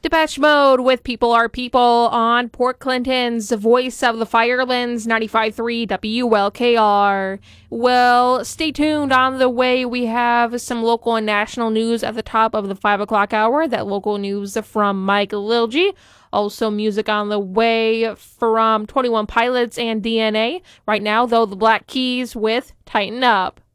Depeche Mode with People Are People on Port Clinton's Voice of the Firelands 95.3 WLKR. Well, stay tuned. On the way, we have some local and national news at the top of the 5 o'clock hour. That local news from Mike Lilgy. Also, music on the way from 21 Pilots and DNA. Right now, though, the Black Keys with Tighten Up.